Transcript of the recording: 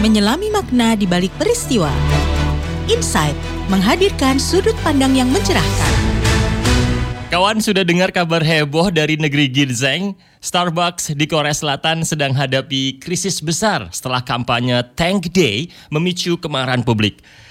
menyelami makna di balik peristiwa. Insight menghadirkan sudut pandang yang mencerahkan. Kawan, sudah dengar kabar heboh dari negeri ginseng? Starbucks di Korea Selatan sedang hadapi krisis besar setelah kampanye Thank Day memicu kemarahan publik.